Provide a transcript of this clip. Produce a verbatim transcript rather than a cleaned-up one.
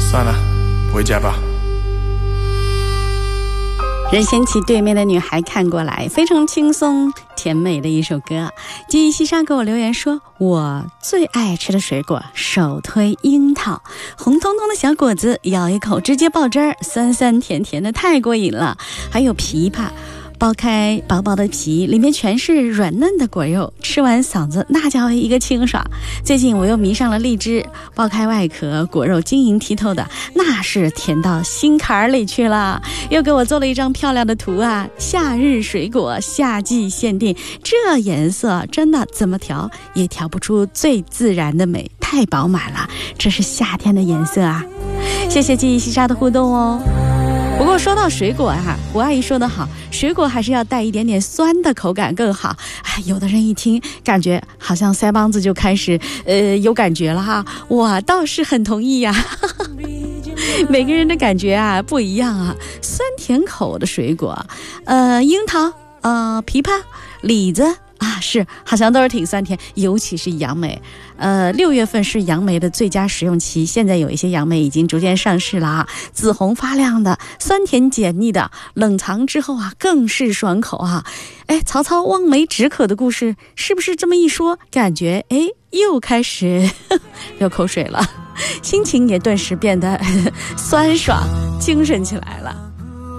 算了，回家吧。 任贤齐对面的女孩看过来，非常轻松甜美的一首歌。记忆西沙给我留言说，我最爱吃的水果首推樱桃，红彤彤的小果子，咬一口直接爆汁儿，酸酸甜甜的太过瘾了。还有枇杷，剥开薄薄的皮，里面全是软嫩的果肉，吃完嗓子那叫一个清爽。最近我又迷上了荔枝，剥开外壳，果肉晶莹剔透的，那是甜到心坎里去了。又给我做了一张漂亮的图啊，夏日水果，夏季限定，这颜色真的怎么调也调不出最自然的美，太饱满了，这是夏天的颜色啊。谢谢记忆西沙的互动哦。不过说到水果啊，胡阿姨说得好，水果还是要带一点点酸的口感更好。哎，有的人一听感觉好像腮帮子就开始呃有感觉了哈，我倒是很同意呀、啊。每个人的感觉啊不一样啊，酸甜口的水果，呃，樱桃，呃，枇杷，李子。啊，是，好像都是挺酸甜，尤其是杨梅。呃，六月份是杨梅的最佳食用期，现在有一些杨梅已经逐渐上市了啊，紫红发亮的，酸甜解腻的，冷藏之后啊，更是爽口啊。哎，曹操望梅止渴的故事，是不是这么一说，感觉哎又开始流口水了，心情也顿时变得呵呵酸爽，精神起来了。